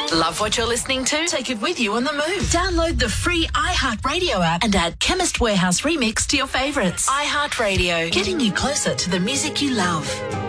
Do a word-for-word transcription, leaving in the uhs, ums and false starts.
Love what you're listening to? Take it with you on the move. Download the free iHeartRadio app and add Chemist Warehouse Remix to your favourites. iHeartRadio, getting you closer to the music you love.